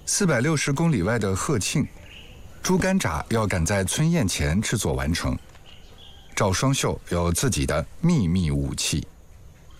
460公里外的鹤庆，猪肝炸要赶在村宴前制作完成。赵双秀有自己的秘密武器。